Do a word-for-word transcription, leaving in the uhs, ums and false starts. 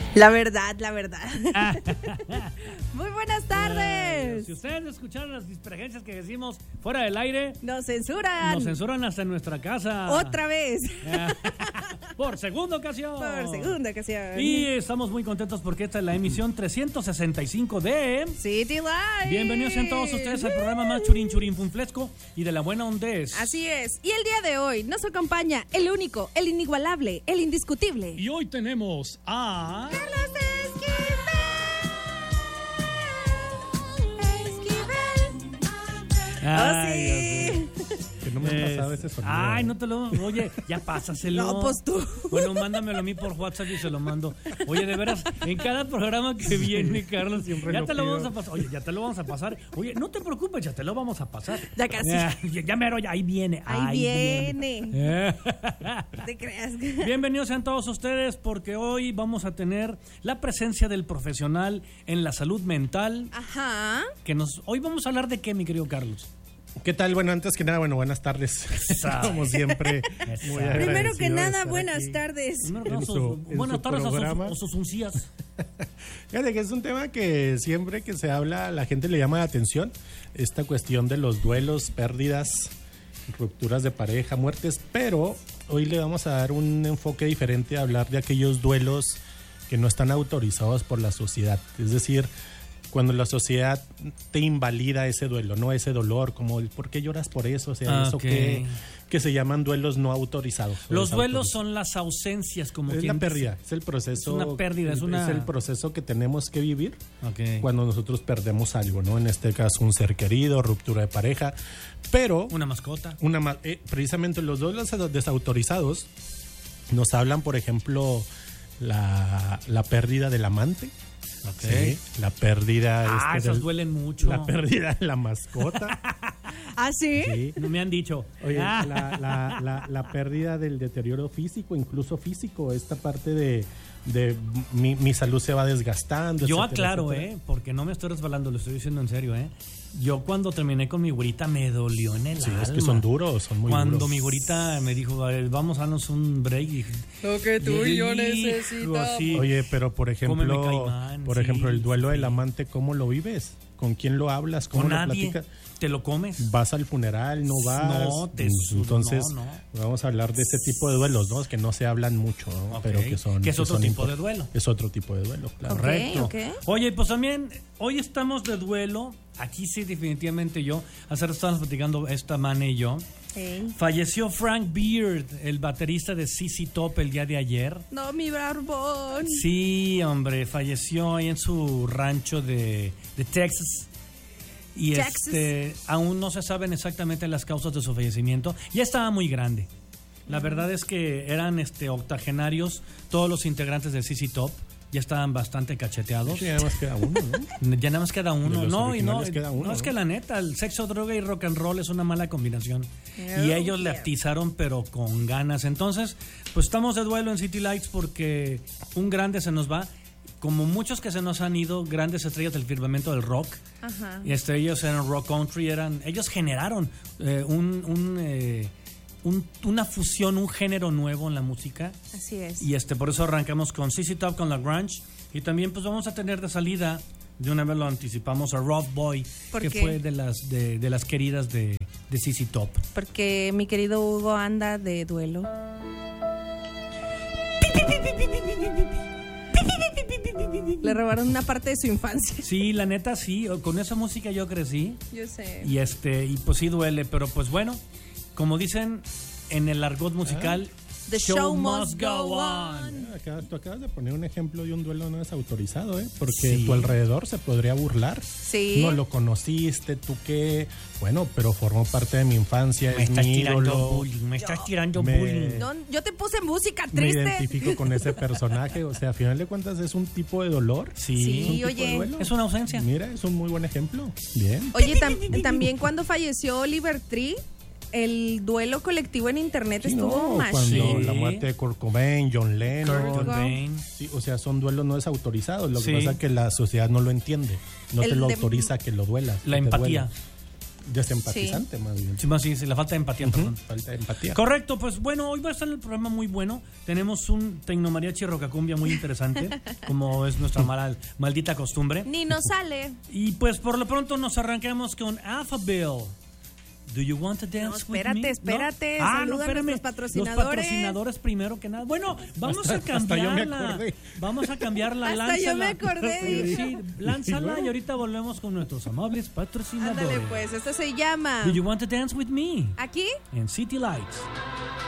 La verdad, la verdad. Muy buenas tardes. Eh, si ustedes escucharon las dispregencias que decimos fuera del aire, nos censuran. Nos censuran hasta en nuestra casa. Otra vez. Por segunda ocasión. Por segunda ocasión. Y estamos muy contentos porque esta es la emisión trescientos sesenta y cinco de City Live. Bienvenidos sean todos ustedes al programa más churin churin funflesco y de la buena ondez. Así es. Y el día de hoy nos acompaña el único, el inigualable, el indiscutible. Y hoy tenemos a... Carlos Esquivel. Ay, oh, sí. Que no me ha pasado ese sonido. Ay, no te lo... Oye, ya pásaselo. No, pues tú. Bueno, mándamelo a mí por WhatsApp y se lo mando. Oye, de veras, en cada programa que viene, Carlos, siempre ya lo te lo pido. vamos a pasar. Oye, ya te lo vamos a pasar. Oye, no te preocupes, ya te lo vamos a pasar. Ya casi. Ya, ya mero, ya ahí viene. Ahí, ahí viene. viene. No te creas. Bienvenidos sean todos ustedes porque hoy vamos a tener la presencia del profesional en la salud mental. Ajá. Que nos, hoy vamos a hablar de qué, mi querido Carlos. ¿Qué tal? Bueno, antes que nada, bueno, buenas tardes. Como siempre. Muy Primero que agradecido de nada, estar buenas aquí. tardes. No, En no, su- sus- en buenas su tardes a sus, programa. a sus uncías. Fíjate que es un tema que siempre que se habla, la gente le llama la atención. Esta cuestión de los duelos, pérdidas, rupturas de pareja, muertes. Pero hoy le vamos a dar un enfoque diferente a hablar de aquellos duelos que no están autorizados por la sociedad. Es decir, cuando la sociedad te invalida ese duelo, no ese dolor, como el ¿por qué lloras por eso? O sea, Ah, eso ok. que, que se llaman duelos no autorizados. o Los duelos desautorizados. son las ausencias, como Es quien la dice. pérdida, es el proceso. Es una pérdida, es una- el proceso que tenemos que vivir Ok. cuando nosotros perdemos algo, ¿no? En este caso, un ser querido, ruptura de pareja. Pero, Una mascota. una ma- eh, precisamente los duelos desautorizados nos hablan, por ejemplo, la, la pérdida del amante. Ok. Sí, la pérdida. Ah, este, esas del- duelen mucho. La pérdida de la mascota. ¿Ah, sí? Sí. No me han dicho. Oye, Ah. la, la, la, la pérdida del deterioro físico, incluso físico, esta parte de, de mi, mi salud se va desgastando. Yo etcétera, aclaro, etcétera. ¿eh? Porque no me estoy resbalando, lo estoy diciendo en serio, ¿eh? Yo cuando terminé con mi güerita me dolió en el Sí, alma. es que son duros, son muy Cuando duros. mi güerita me dijo, "A ver, vamos a darnos un break", y dije, Lo que tú y yo "Hijo, necesitamos". así. Oye, pero por Cómeme ejemplo, caimán, por sí, ejemplo, el duelo sí. del amante, ¿cómo lo vives? ¿Con quién lo hablas? ¿Cómo con lo nadie, platicas? te lo comes. ¿Vas al funeral? ¿No vas? No, te sudo, Entonces, no, no. vamos a hablar de ese tipo de duelos, ¿no? Que no se hablan mucho, ¿no? Ok. Pero que son... Que es otro son tipo impor- de duelo. Es otro tipo de duelo, claro. Ok, Correcto. ok. Oye, pues también, hoy estamos de duelo. Aquí sí, definitivamente yo. Hace rato estábamos platicando esta Mane y yo. Sí. Falleció Frank Beard, el baterista de Z Z Top, el día de ayer. No, mi barbón. Sí, hombre, falleció ahí en su rancho de, de Texas. Y Texas. este aún no se saben exactamente las causas de su fallecimiento. Ya estaba muy grande. La verdad es que eran este octogenarios todos los integrantes de Z Z Top. Ya estaban bastante cacheteados. Sí, además queda uno, ¿no? Ya nada más queda uno. De los No, y no, originales queda uno, no es ¿no? que la neta, el sexo, droga y rock and roll es una mala combinación. Oh, Y ellos le yeah. atizaron, pero con ganas. Entonces, pues estamos de duelo en City Lights porque un grande se nos va. Como muchos que se nos han ido, grandes estrellas del firmamento del rock. Ajá. Y este, ellos eran rock country, eran, ellos generaron eh, un, un, eh, un- una fusión, un género nuevo en la música. Así es. Y este, por eso arrancamos con Z Z Top, con la grunge. Y también pues vamos a tener de salida, de una vez lo anticipamos, a Rough Boy, ¿Por que qué? fue de las de, de las queridas de, de Z Z Top. Porque mi querido Hugo anda de duelo. Le robaron una parte de su infancia. Sí, la neta sí, con esa música yo crecí. Yo sé. Y este, y pues sí duele, pero pues bueno, como dicen en el argot musical, The show must go on. Ah, acá- tú acabas de poner un ejemplo de un duelo no desautorizado, ¿eh? Porque Sí. tu alrededor se podría burlar. Sí. No lo conociste, tú qué. Bueno, pero formó parte de mi infancia, me es estás mi tirando ídolo. bullying, me estás tirando me- bullying. No, yo te puse música Me triste. identifico con ese personaje. O sea, a final de cuentas es un tipo de dolor. Sí, Sí, Es un tipo de oye. duelo. es una ausencia. Mira, es un muy buen ejemplo. Bien. Oye, tam- también cuando falleció Oliver Tree, el duelo colectivo en internet Sí, estuvo no, más. cuando Sí. la muerte de Kurt Cobain, John Lennon. Kurt Cobain. Sí, o sea, son duelos no desautorizados. Lo Sí. que pasa es que la sociedad no lo entiende. No El te lo de- autoriza que lo duelas. La que te empatía. duela. Desempatizante, sí. más bien. Sí, más sí, sí, la falta de empatía, uh-huh. perdón. Falta de empatía. Correcto, pues bueno, hoy va a estar el programa muy bueno. Tenemos un tecnomariachi rocacumbia muy interesante, como es nuestra mala, maldita costumbre. Ni nos sale. Y pues por lo pronto nos arrancamos con Alphaville. Do you want to dance no, espérate, with me? espérate, ¿No? Ah, Saluda no, espérame. A los patrocinadores. Los patrocinadores primero que nada. Bueno, vamos hasta, a cambiarla. Vamos a cambiarla. Hasta lánzala. yo me acordé. Sí, lánzala y ahorita volvemos con nuestros amables patrocinadores. Ándale pues, esto se llama Do you want to dance with me? ¿Aquí? En City Lights.